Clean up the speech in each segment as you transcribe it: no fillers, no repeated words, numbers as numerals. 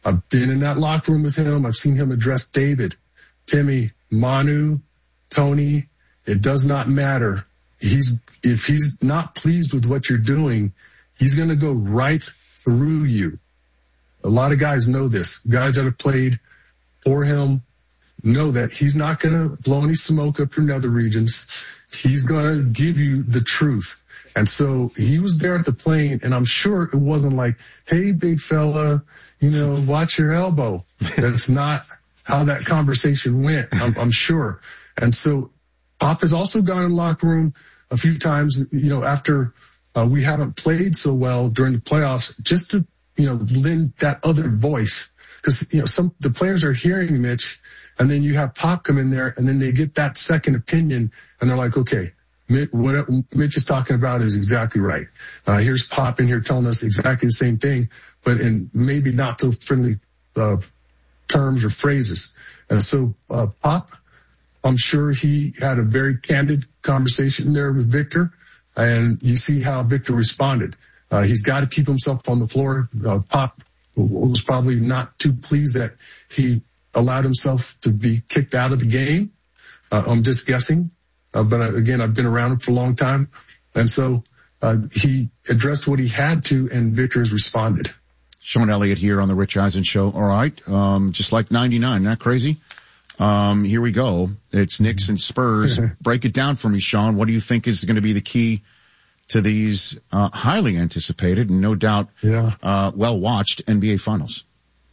I've been in that locker room with him. I've seen him address David, Timmy, Manu, Tony. It does not matter. If he's not pleased with what you're doing, he's going to go right through you. A lot of guys know this. Guys that have played for him know that he's not going to blow any smoke up your nether regions. He's going to give you the truth. And so he was there at the plane, and I'm sure it wasn't like, hey, big fella, watch your elbow. That's not how that conversation went, I'm sure. And so Pop has also gone in the locker room a few times, after we haven't played so well during the playoffs, just to, lend that other voice. Because, the players are hearing Mitch, and then you have Pop come in there, and then they get that second opinion, and they're like, okay, what Mitch is talking about is exactly right. Here's Pop in here telling us exactly the same thing, but in maybe not so friendly terms or phrases. And so Pop, I'm sure he had a very candid conversation there with Victor, and you see how Victor responded. He's got to keep himself on the floor. Pop was probably not too pleased that he allowed himself to be kicked out of the game. I'm just guessing. But again, I've been around him for a long time. And so he addressed what he had to, and Victor has responded. Sean Elliott here on the Rich Eisen Show. All right. Just like 99. Not crazy? Here we go. It's Knicks and Spurs. Break it down for me, Sean. What do you think is going to be the key to these highly anticipated and no doubt well-watched NBA Finals?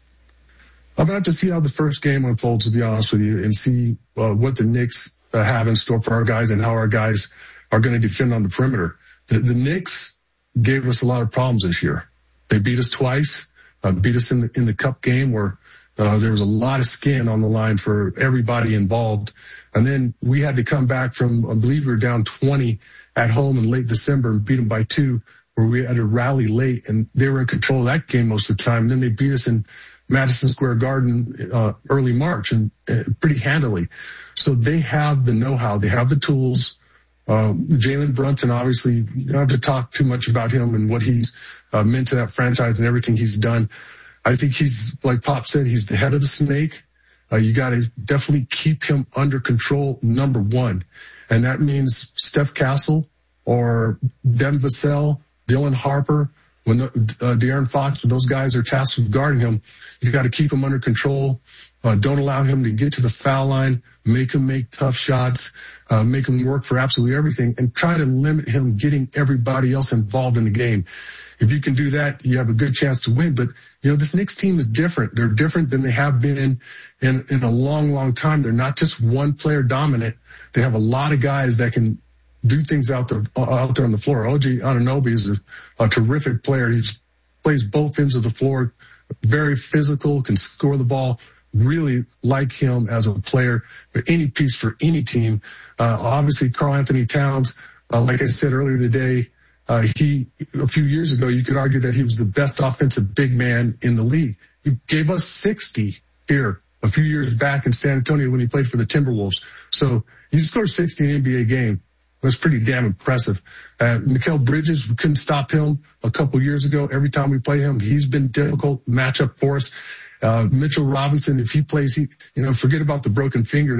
I'm about to see how the first game unfolds, to be honest with you, and see what the Knicks have in store for our guys and how our guys are going to defend on the perimeter. The Knicks gave us a lot of problems this year. They beat us twice, beat us in the cup game where there was a lot of skin on the line for everybody involved. And then we had to come back from, I believe we were down 20 at home in late December and beat them by 2, where we had to rally late, and they were in control of that game most of the time. And then they beat us in Madison Square Garden early March, and pretty handily. So they have the know-how. They have the tools. Jalen Brunson, obviously, you don't have to talk too much about him and what he's meant to that franchise and everything he's done. I think he's, like Pop said, he's the head of the snake. You got to definitely keep him under control, number one. And that means Steph Castle or Devin Vassell, Dylan Harper, when De'Aaron Fox, when those guys are tasked with guarding him, you got to keep him under control. Don't allow him to get to the foul line, make him make tough shots, make him work for absolutely everything, and try to limit him getting everybody else involved in the game. If you can do that, you have a good chance to win. But, this Knicks team is different. They're different than they have been in a long, long time. They're not just one player dominant. They have a lot of guys that can do things out there on the floor. OG Anunoby is a terrific player. He plays both ends of the floor, very physical, can score the ball. Really like him as a player, but any piece for any team. Obviously, Karl Anthony Towns, like I said earlier today, a few years ago, you could argue that he was the best offensive big man in the league. He gave us 60 here a few years back in San Antonio when he played for the Timberwolves. So he scored 60 in an NBA game. That's pretty damn impressive. Mikal Bridges, we couldn't stop him a couple years ago. Every time we play him, he's been difficult matchup for us. Mitchell Robinson, if he plays, forget about the broken finger.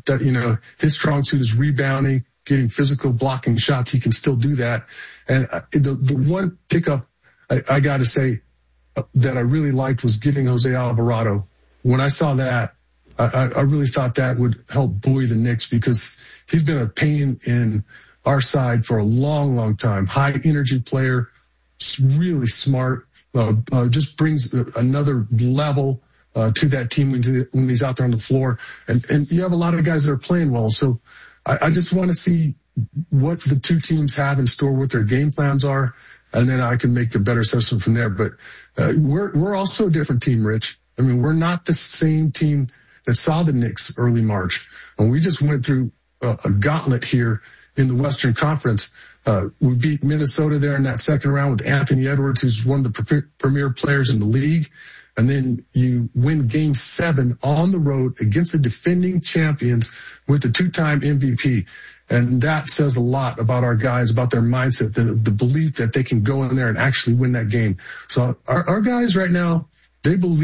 His strong suit is rebounding, getting physical, blocking shots. He can still do that. And the one pickup I got to say that I really liked was getting Jose Alvarado. When I saw that, I really thought that would help buoy the Knicks, because he's been a pain in our side for a long, long time. High energy player, really smart, just brings another level to that team when he's out there on the floor. And you have a lot of guys that are playing well. So I just want to see what the two teams have in store, what their game plans are, and then I can make a better assessment from there. But we're also a different team, Rich. I mean, we're not the same team that saw the Knicks early March. And we just went through a gauntlet here in the Western Conference. We beat Minnesota there in that second round with Anthony Edwards, who's one of the premier players in the league. And then you win Game 7 on the road against the defending champions with the 2-time MVP. And that says a lot about our guys, about their mindset, the belief that they can go in there and actually win that game. So our guys right now, they believe